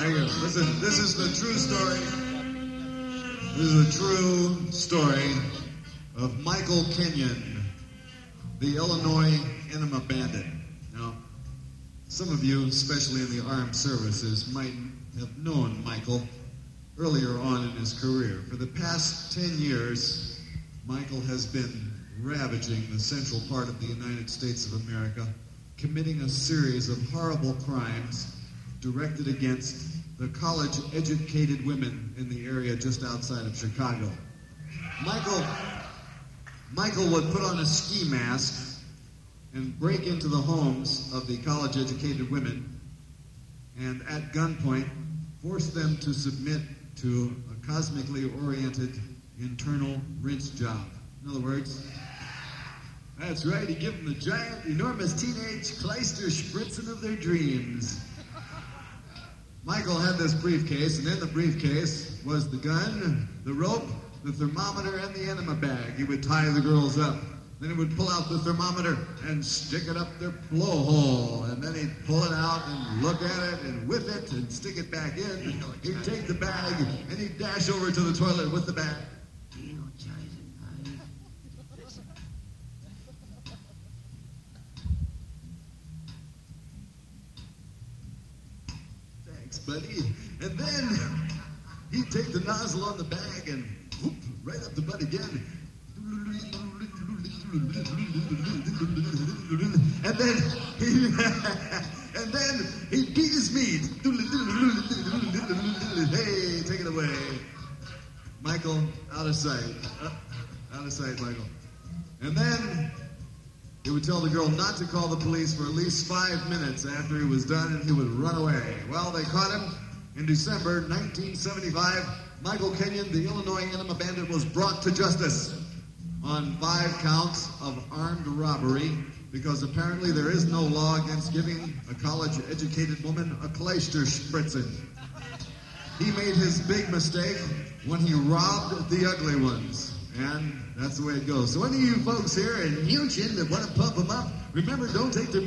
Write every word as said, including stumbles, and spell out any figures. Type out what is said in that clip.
Thank you. Listen, this is the true story. This is the true story of Michael Kenyon, the Illinois Enema Bandit. Now, some of you, especially in the armed services, might have known Michael earlier on in his career. For the past ten years, Michael has been ravaging the central part of the United States of America, committing a series of horrible crimes directed against the college-educated women in the area just outside of Chicago. Michael, Michael would put on a ski mask and break into the homes of the college-educated women and at gunpoint force them to submit to a cosmically oriented internal rinse job. In other words, that's right, he gave them the giant, enormous teenage Kleister spritzing of their dreams. Michael had this briefcase, and in the briefcase was the gun, the rope, the thermometer, and the enema bag. He would tie the girls up. Then he would pull out the thermometer and stick it up their blowhole. And then he'd pull it out and look at it and whip it and stick it back in. He'd take the bag and he'd dash over to the toilet with the bag. Thanks, buddy. And then he'd take the nozzle on the bag and whoop, right up the butt again. And then he, and then he beat his meat. Hey, take it away. Michael, out of sight. Uh, out of sight, Michael. And then he would tell the girl not to call the police for at least five minutes after he was done, and he would run away. Well, they caught him in December nineteen seventy-five. Michael Kenyon, the Illinois Enema Bandit, was brought to justice on five counts of armed robbery because apparently there is no law against giving a college-educated woman a Kleister spritzing. He made his big mistake when he robbed the ugly ones, and that's the way it goes. So any of you folks here in Houston that want to pump them up, remember, don't take their money.